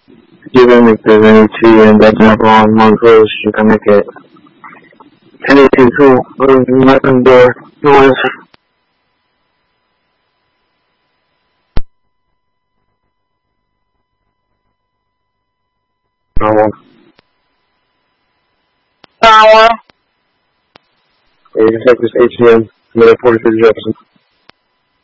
Given if there's any T and that number on Montrose, you can make it 1082 weapon door noise. Normal. 86 is HCM, minute 43 Jefferson.